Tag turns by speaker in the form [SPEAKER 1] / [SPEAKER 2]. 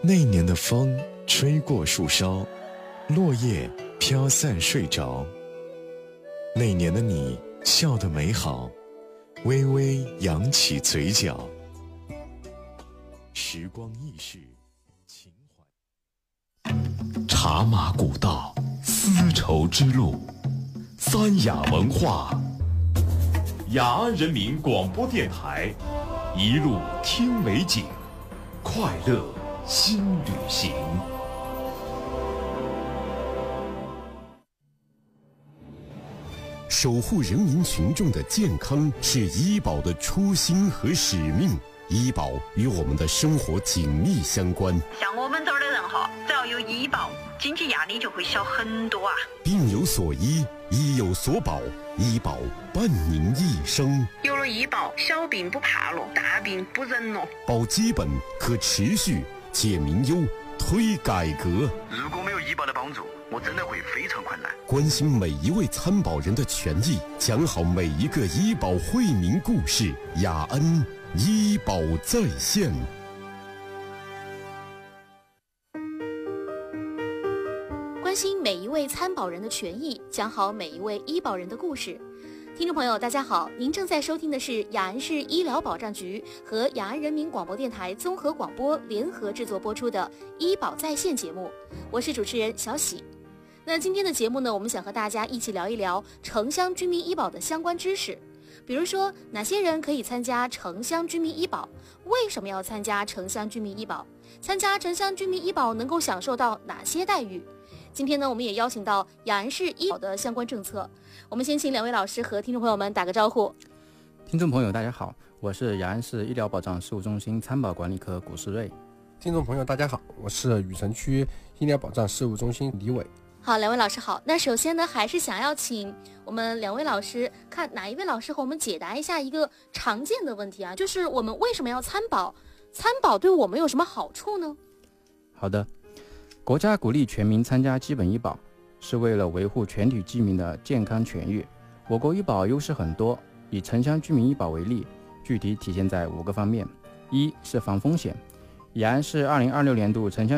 [SPEAKER 1] 那年的风吹过树梢，落叶飘散睡着。那年的你笑得美好，微微扬起嘴角。时光易逝，情怀。
[SPEAKER 2] 茶马古道，丝绸之路，三雅文化，雅安人民广播电台，一路听美景，快乐新旅行。
[SPEAKER 3] 守护人民群众的健康是医保的初心和使命，医保与我们的生活紧密相关。
[SPEAKER 4] 像我们这儿的人哈，只要有医保，经济压力就会小很多啊。
[SPEAKER 3] 病有所医，医有所保，医保伴您一生。
[SPEAKER 4] 有了医保，小病不怕了，大病不忍了。
[SPEAKER 3] 保基本，可持续，解民忧，推改革。
[SPEAKER 5] 如果没有医保的帮助，我真的会非常困难。
[SPEAKER 3] 关心每一位参保人的权益，讲好每一个医保惠民故事。雅安医保在线。
[SPEAKER 6] 关心每一位参保人的权益，讲好每一位医保人的故事。听众朋友大家好，您正在收听的是雅安市医疗保障局和雅安人民广播电台综合广播联合制作播出的医保在线节目，我是主持人小喜。那今天的节目呢，我们想和大家一起聊一聊城乡居民医保的相关知识，比如说哪些人可以参加城乡居民医保，为什么要参加城乡居民医保，参加城乡居民医保能够享受到哪些待遇。今天呢，我们也邀请到雅安市医保的相关政策。我们先请两位老师和听众朋友们打个招呼。
[SPEAKER 7] 听众朋友大家好，我是雅安市医疗保障事务中心参保管理科古世瑞。
[SPEAKER 8] 听众朋友大家好，我是禹城区医疗保障事务中心李伟。
[SPEAKER 6] 好，两位老师好。那首先呢，还是想要请我们两位老师看哪一位老师和我们解答一下一个常见的问题啊，就是我们为什么要参保？参保对我们有什么好处呢？
[SPEAKER 7] 好的，国家鼓励全民参加基本医保，是为了维护全体居民的健康权益。我国医保优势很多，以城乡居民医保为例，具体体现在5个方面。一是防风险，雅安市2026年度城乡